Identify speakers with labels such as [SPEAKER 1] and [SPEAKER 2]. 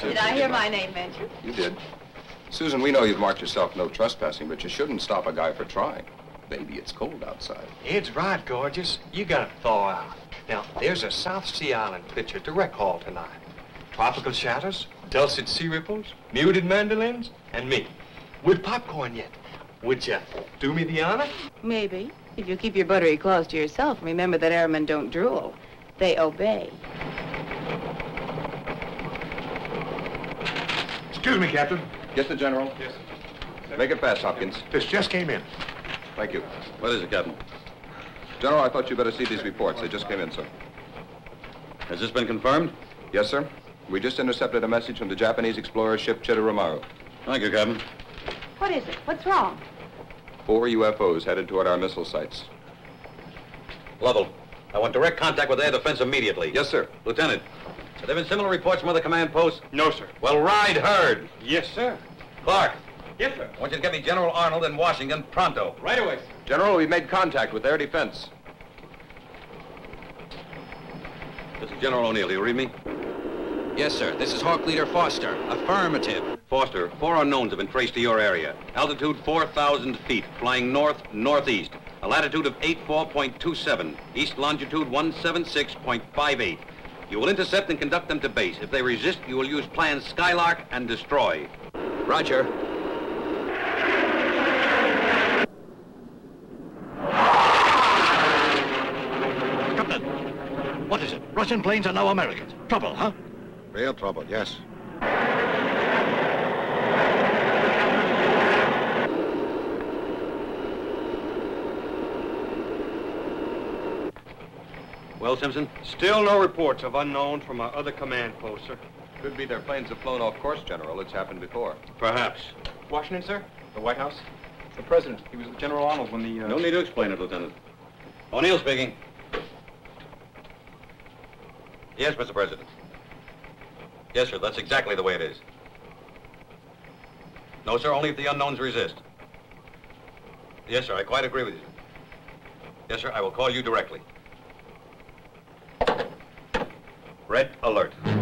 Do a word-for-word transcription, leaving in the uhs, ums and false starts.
[SPEAKER 1] Did I hear my name mentioned?
[SPEAKER 2] You did. Susan, we know you've marked yourself no trespassing, but you shouldn't stop a guy for trying. Baby, it's cold outside.
[SPEAKER 3] Ed's right, gorgeous. You gotta thaw out. Now, there's a South Sea Island picture to rec hall tonight. Tropical shadows, dulcet sea ripples, muted mandolins, and me. With popcorn yet. Would you do me the honor?
[SPEAKER 1] Maybe. If you keep your buttery claws to yourself, remember that airmen don't drool. They obey.
[SPEAKER 4] Excuse me, Captain.
[SPEAKER 2] Get the general.
[SPEAKER 4] Yes, sir.
[SPEAKER 2] Make it fast, Hopkins.
[SPEAKER 4] This just came in.
[SPEAKER 2] Thank you.
[SPEAKER 5] What is it, Captain?
[SPEAKER 2] General, I thought you better see these reports. They just came in, sir.
[SPEAKER 5] Has this been confirmed?
[SPEAKER 2] Yes, sir. We just intercepted a message from the Japanese explorer ship Chitoromaru.
[SPEAKER 5] Thank you, Captain.
[SPEAKER 1] What is it? What's wrong?
[SPEAKER 2] Four U F Os headed toward our missile sites.
[SPEAKER 5] Lovell, I want direct contact with air defense immediately.
[SPEAKER 2] Yes, sir.
[SPEAKER 5] Lieutenant, have there been similar reports from other command posts?
[SPEAKER 4] No, sir.
[SPEAKER 5] Well, ride herd.
[SPEAKER 4] Yes, sir.
[SPEAKER 5] Clark,
[SPEAKER 4] Yes, sir.
[SPEAKER 5] I want you to get me General Arnold in Washington pronto.
[SPEAKER 4] Right away, sir.
[SPEAKER 2] General, we've made contact with air defense.
[SPEAKER 5] This is General O'Neill. Do you read me?
[SPEAKER 6] Yes, sir. This is Hawk Leader Foster. Affirmative.
[SPEAKER 5] Foster, four unknowns have been traced to your area. Altitude four thousand feet, flying north-northeast. A latitude of eighty-four point two seven. East longitude one seventy-six point five eight. You will intercept and conduct them to base. If they resist, you will use plan Skylark and destroy.
[SPEAKER 6] Roger.
[SPEAKER 7] Captain, what is it? Russian planes are now Americans. Trouble, huh?
[SPEAKER 8] Real trouble, yes.
[SPEAKER 5] Well, Simpson?
[SPEAKER 3] Still no reports of unknowns from our other command posts, sir.
[SPEAKER 2] Could be their planes have flown off course, General. It's happened before.
[SPEAKER 5] Perhaps.
[SPEAKER 4] Washington, sir? The White House? The President. He was with General Arnold when the... Uh...
[SPEAKER 5] No need to explain it, Lieutenant. O'Neill speaking. Yes, Mister President. Yes, sir, that's exactly the way it is. No, sir, only if the unknowns resist. Yes, sir, I quite agree with you. Yes, sir, I will call you directly. Red alert.